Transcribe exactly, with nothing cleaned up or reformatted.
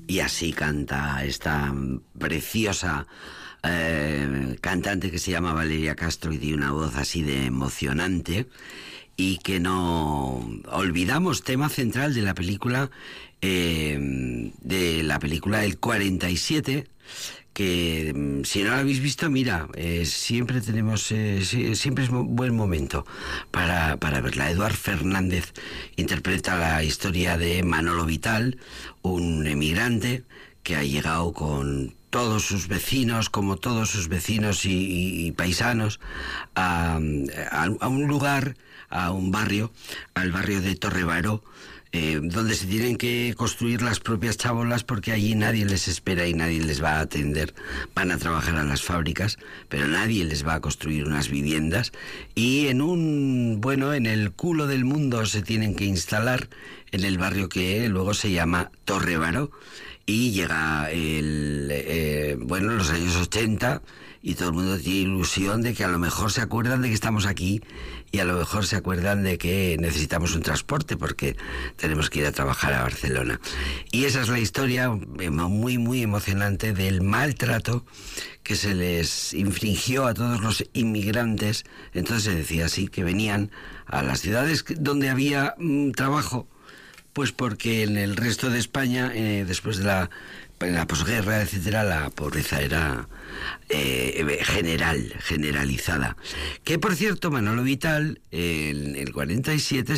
Y así canta esta preciosa eh, cantante que se llama Valeria Castro y tiene una voz así de emocionante, y que no olvidamos, tema central de la película, eh, de la película El cuarenta y siete, que si no la habéis visto, mira, eh, siempre tenemos, eh, siempre es un buen momento para, para verla. Eduard Fernández interpreta la historia de Manolo Vital, un emigrante que ha llegado con todos sus vecinos, como todos sus vecinos y, y, y paisanos, a, a, a un lugar, a un barrio, al barrio de Torrebaró, Eh, donde se tienen que construir las propias chabolas, porque allí nadie les espera y nadie les va a atender. Van a trabajar a las fábricas, pero nadie les va a construir unas viviendas, y en un, bueno, en el culo del mundo se tienen que instalar, en el barrio que luego se llama Torrebaró. Y llega el, eh, bueno, los años ochenta, y todo el mundo tiene ilusión de que a lo mejor se acuerdan de que estamos aquí, y a lo mejor se acuerdan de que necesitamos un transporte porque tenemos que ir a trabajar a Barcelona. Y esa es la historia muy, muy emocionante del maltrato que se les infringió a todos los inmigrantes. Entonces se decía así, que venían a las ciudades donde había mm, trabajo, pues porque en el resto de España, eh, después de la, la posguerra, etcétera, la pobreza era eh, general, generalizada. Que, por cierto, Manolo Vital, en el cuarenta y siete,